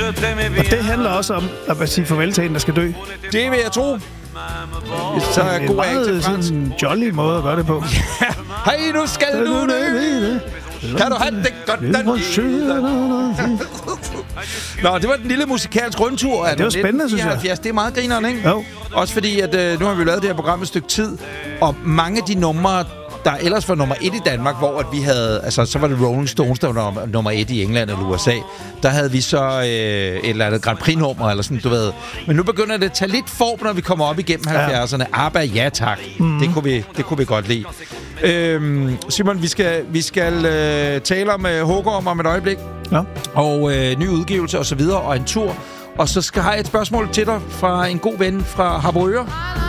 Og det handler også om at sige farvel til en, der skal dø. Det vil jeg tro. Så er god af til fransk. En jolly måde at gøre det på. Hej, nu skal du dø. Kan du have det godt, den Nå, det var den lille musikalsk rundtur. Det var spændende, synes jeg. Det er meget grineren, ikke? Jo. Også fordi, at nu har vi lavet det her program et stykke tid, og mange af de numre, der ellers var nummer 1 i Danmark, hvor at vi havde, altså så var det Rolling Stones, der var nummer 1 i England eller USA. Der havde vi så et eller andet Grand Prix-nummer, eller sådan, du ved. Men nu begynder det at tage lidt form, når vi kommer op igennem 70'erne. ABBA, ja tak. Det kunne vi godt lide. Simon, vi skal tale om Hågård om et øjeblik. Ja. Og ny udgivelse og så videre, og en tur. Og så har jeg et spørgsmål til dig fra en god ven fra Harboøre.